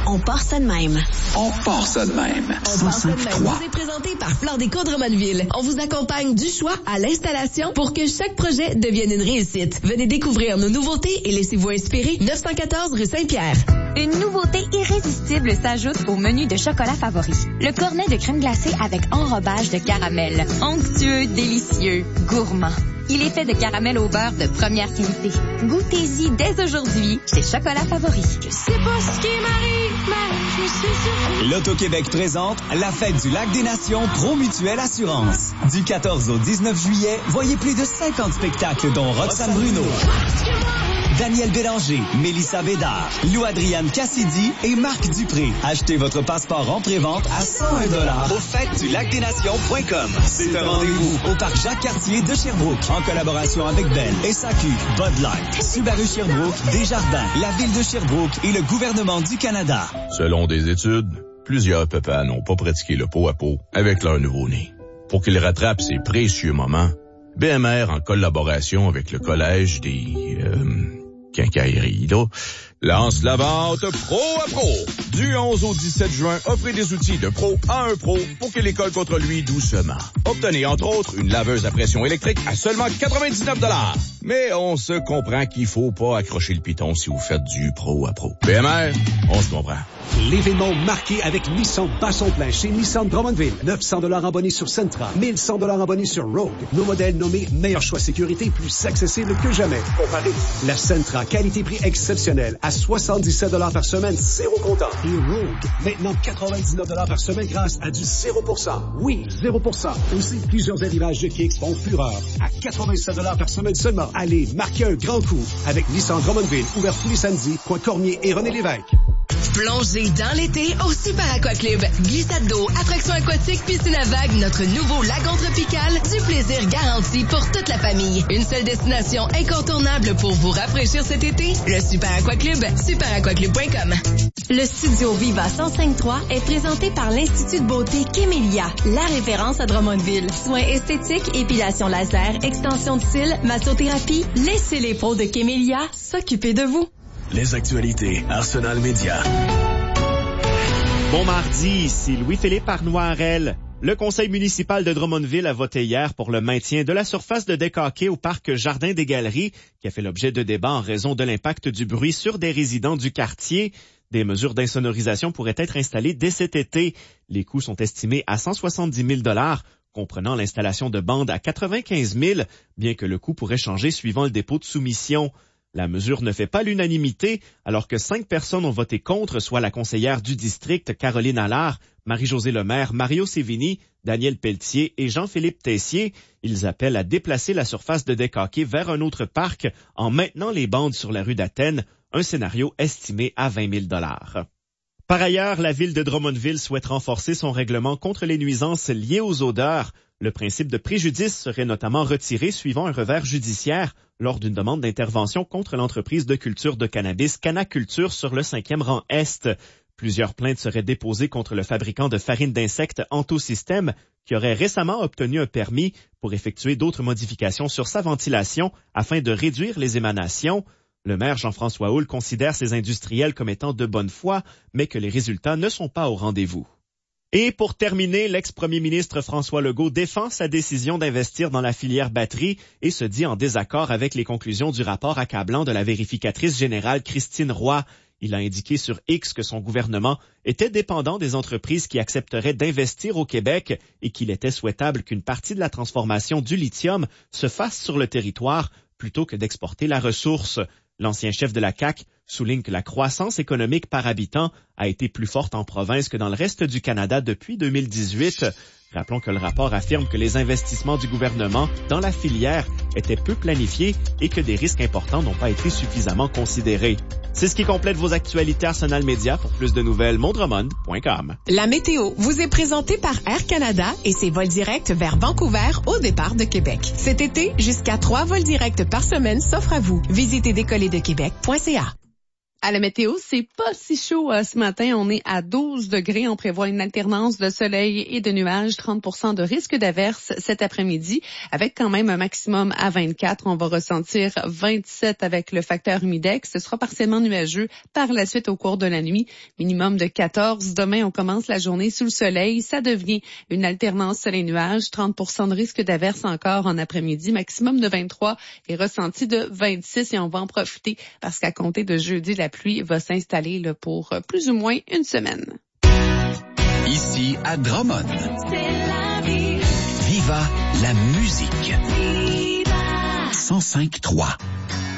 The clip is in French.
On part ça de même. On part ça de même. On part ça de même. Vous est présenté par Fleur Déco Drummondville. On vous accompagne du choix à l'installation pour que chaque projet devienne une réussite. Venez découvrir nos nouveautés et laissez-vous inspirer. 914 rue Saint-Pierre. Une nouveauté irrésistible s'ajoute au menu de chocolat favori. Le cornet de crème glacée avec enrobage de caramel. Onctueux, délicieux, gourmand. Il est fait de caramel au beurre de première qualité. Goûtez-y dès aujourd'hui chez Chocolat Favori. Je sais pas ce qui m'arrive, mais je suis sûr. L'Auto-Québec présente la fête du Lac des Nations Pro Mutuelle Assurance. Du 14 au 19 juillet, voyez plus de 50 spectacles dont Roxane Bruno, Daniel Bélanger, Mélissa Bédard, Lou-Adrienne Cassidy et Marc Dupré. Achetez votre passeport en pré-vente à 101 $ au fêtesdulacdesnations.com. C'est un rendez-vous au parc Jacques-Cartier de Sherbrooke en collaboration avec Bell, SAQ, Bud Light, Subaru Sherbrooke, Desjardins, la ville de Sherbrooke et le gouvernement du Canada. Selon des études, plusieurs papas n'ont pas pratiqué le pot à pot avec leur nouveau-né. Pour qu'ils rattrapent ces précieux moments, BMR, en collaboration avec le Collège des quincailleries, là, lance la vente Pro à Pro. Du 11 au 17 juin, offrez des outils de pro à un pro pour que l'école contre lui doucement. Obtenez entre autres une laveuse à pression électrique à seulement 99 $. Mais on se comprend qu'il faut pas accrocher le piton si vous faites du pro à pro. BMR, on se comprend. L'événement marqué avec Nissan Basson-Plein chez Nissan Drummondville. 900 $ en bonus sur Sentra, 1100 $ en bonus sur Rogue. Nos modèles nommés meilleur choix sécurité, plus accessible que jamais. Comparez la Sentra, qualité-prix exceptionnel, à 77 $ par semaine, 0 comptant. Et Rogue, maintenant 99 $ par semaine grâce à du 0%. Oui, 0%. Aussi, plusieurs arrivages de Kicks font fureur à 87 $ par semaine seulement. Allez, marquez un grand coup avec Nissan Drummondville, ouvert tous les samedis, coin Cormier et René Lévesque. Plongez dans l'été au Super Aqua Club. Glissade d'eau, attractions aquatiques, piscine à vagues, notre nouveau lagon tropical, du plaisir garanti pour toute la famille. Une seule destination incontournable pour vous rafraîchir cet été, le Super Aqua Club, superaquaclub.com. Le Studio Viva 105.3 est présenté par l'Institut de beauté Kémélia, la référence à Drummondville. Soins esthétiques, épilation laser, extension de cils, massothérapie. Laissez les pros de Kémélia s'occuper de vous. Les actualités Arsenal Média. Bon mardi, ici Louis-Philippe Arnoirel. Le conseil municipal de Drummondville a voté hier pour le maintien de la surface de deck hockey au parc Jardin des Galeries, qui a fait l'objet de débats en raison de l'impact du bruit sur des résidents du quartier. Des mesures d'insonorisation pourraient être installées dès cet été. Les coûts sont estimés à 170 000 $, comprenant l'installation de bandes à 95 000 $, bien que le coût pourrait changer suivant le dépôt de soumission. La mesure ne fait pas l'unanimité, alors que 5 personnes ont voté contre, soit la conseillère du district Caroline Allard, Marie-Josée Lemaire, Mario Sévigny, Daniel Pelletier et Jean-Philippe Tessier. Ils appellent à déplacer la surface de deck hockey vers un autre parc en maintenant les bandes sur la rue d'Athènes, un scénario estimé à 20 000 $. Par ailleurs, la ville de Drummondville souhaite renforcer son règlement contre les nuisances liées aux odeurs. Le principe de préjudice serait notamment retiré suivant un revers judiciaire lors d'une demande d'intervention contre l'entreprise de culture de cannabis Canaculture sur le 5e rang Est. Plusieurs plaintes seraient déposées contre le fabricant de farine d'insectes Antosystème, qui aurait récemment obtenu un permis pour effectuer d'autres modifications sur sa ventilation afin de réduire les émanations. Le maire Jean-François Houle considère ces industriels comme étant de bonne foi, mais que les résultats ne sont pas au rendez-vous. Et pour terminer, l'ex-premier ministre François Legault défend sa décision d'investir dans la filière batterie et se dit en désaccord avec les conclusions du rapport accablant de la vérificatrice générale Christine Roy. Il a indiqué sur X que son gouvernement était dépendant des entreprises qui accepteraient d'investir au Québec et qu'il était souhaitable qu'une partie de la transformation du lithium se fasse sur le territoire plutôt que d'exporter la ressource. L'ancien chef de la CAQ souligne que la croissance économique par habitant a été plus forte en province que dans le reste du Canada depuis 2018. Rappelons que le rapport affirme que les investissements du gouvernement dans la filière étaient peu planifiés et que des risques importants n'ont pas été suffisamment considérés. C'est ce qui complète vos actualités Arsenal Média. Pour plus de nouvelles, mondremond.com. La météo vous est présentée par Air Canada et ses vols directs vers Vancouver au départ de Québec. Cet été, jusqu'à 3 vols directs par semaine s'offrent à vous. Visitez décolledequebec.ca. À la météo, c'est pas si chaud ce matin. On est à 12 degrés. On prévoit une alternance de soleil et de nuages, 30% de risque d'averse cet après-midi, avec quand même un maximum à 24. On va ressentir 27 avec le facteur humidex. Ce sera partiellement nuageux par la suite au cours de la nuit. Minimum de 14. Demain, on commence la journée sous le soleil. Ça devient une alternance soleil-nuage, 30% de risque d'averse encore en après-midi, maximum de 23 et ressenti de 26. Et on va en profiter parce qu'à compter de jeudi, la pluie va s'installer là, pour plus ou moins une semaine. Ici à Drummond. C'est la vie. Viva la musique. Viva. 105.3.